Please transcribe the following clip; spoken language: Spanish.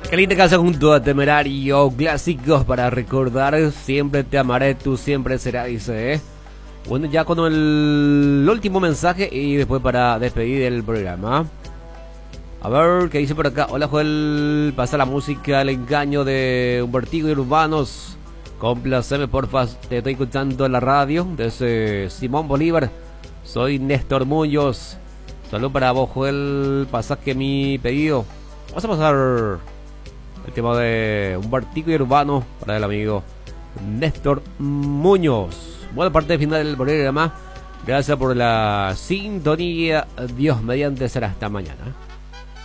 Qué linda canción junto a Temerario, clásicos para recordar. Siempre te amaré, tú siempre serás, dice, ¿eh? Bueno, ya con el último mensaje y después para despedir el programa. A ver, ¿qué dice por acá? Hola Joel, pasa la música, el engaño de Humbertico y Urbanos. Complaceme porfa, te estoy escuchando en la radio desde Simón Bolívar. Soy Néstor Muñoz. Salud para vos Joel, pasaje mi pedido. Vamos a pasar el tema de Humbertico y Urbano para el amigo Néstor Muñoz. Buena parte final del programa. Gracias por la sintonía. Dios mediante será hasta mañana.